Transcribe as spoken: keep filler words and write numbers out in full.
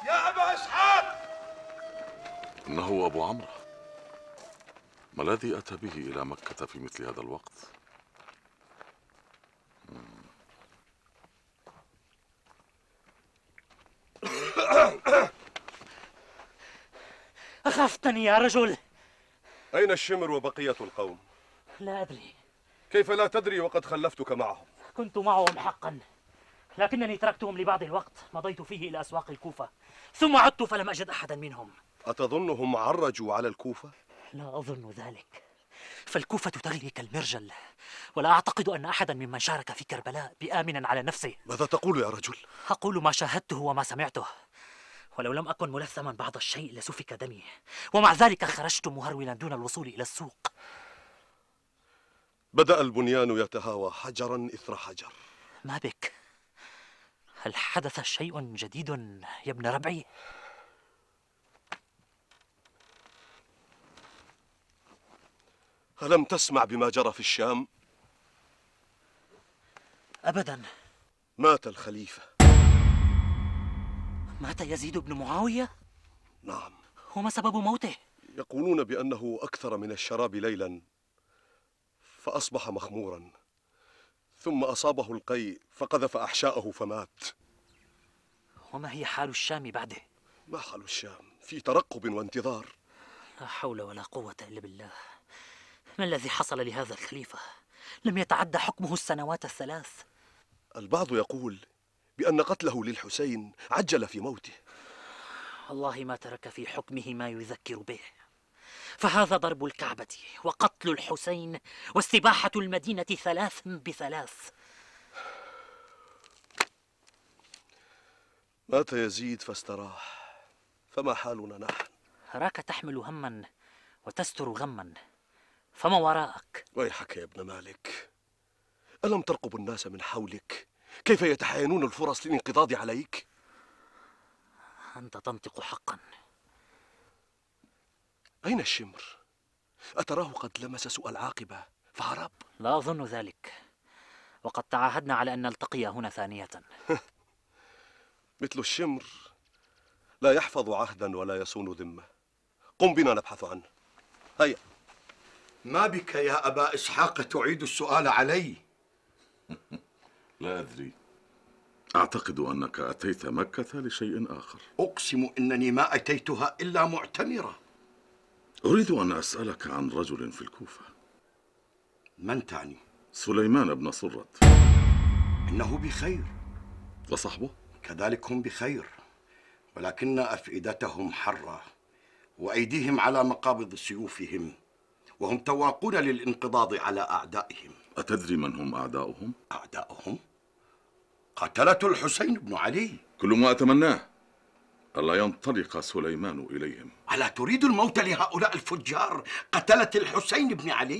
يا أبا إسحاق. إنه أبو عمرو. ما الذي أتى به إلى مكة في مثل هذا الوقت؟ أخفتني يا رجل. أين الشمر وبقية القوم؟ لا أدري. كيف لا تدري وقد خلفتك معهم؟ كنت معهم حقا، لكنني تركتهم لبعض الوقت مضيت فيه إلى أسواق الكوفة، ثم عدت فلم أجد أحدا منهم. أتظنهم عرجوا على الكوفة؟ لا أظن ذلك، فالكوفة تغلي كالمرجل، ولا أعتقد أن أحدا ممن شارك في كربلاء بآمن على نفسه. ماذا تقول يا رجل؟ أقول ما شاهدته وما سمعته، ولو لم أكن ملثما بعض الشيء لسفك دمي، ومع ذلك خرجت مهرولا دون الوصول إلى السوق. بدأ البنيان يتهاوى حجرا إثر حجر. ما بك؟ هل حدث شيء جديد يا ابن ربعي؟ ألم تسمع بما جرى في الشام؟ أبدا. مات الخليفة. مات يزيد بن معاوية؟ نعم. وما سبب موته؟ يقولون بأنه أكثر من الشراب ليلا فأصبح مخمورا، ثم أصابه القيء فقذف أحشاءه فمات. وما هي حال الشام بعده؟ ما حال الشام؟ في ترقب وانتظار. لا حول ولا قوة إلا بالله. ما الذي حصل لهذا الخليفة؟ لم يتعدى حكمه السنوات الثلاث. البعض يقول بأن قتله للحسين عجل في موته. والله ما ترك في حكمه ما يذكر به، فهذا ضرب الكعبة وقتل الحسين واستباحة المدينة ثلاث بثلاث. مات يزيد فاستراح، فما حالنا نحن؟ أراك تحمل هما وتستر غما، فما وراءك؟ ويحك يا ابن مالك، ألم ترقب الناس من حولك كيف يتحاينون الفرص للانقضاض عليك؟ أنت تنطق حقا. أين الشمر؟ أتراه قد لمس سوء العاقبة فهرب؟ لا أظن ذلك، وقد تعاهدنا على أن نلتقي هنا ثانية. مثل الشمر لا يحفظ عهدا ولا يصون ذمة. قم بنا نبحث عنه. هيا. ما بك يا أبا إسحاق تعيد السؤال علي؟ لا أدري، أعتقد أنك أتيت مكة لشيء آخر. أقسم إنني ما أتيتها إلا معتمرة. أريد أن أسألك عن رجل في الكوفة. من تعني؟ سليمان بن صرد. إنه بخير. وصحبه؟ كذلك هم بخير، ولكن أفئدتهم حرة وأيديهم على مقابض سيوفهم، وهم تواقون للانقضاض على أعدائهم. أتدري من هم أعداؤهم؟ أعداؤهم؟ قتلة الحسين بن علي. كل ما أتمناه ألا ينطلق سليمان إليهم. ألا تريد الموت لهؤلاء الفجار قتلة الحسين بن علي؟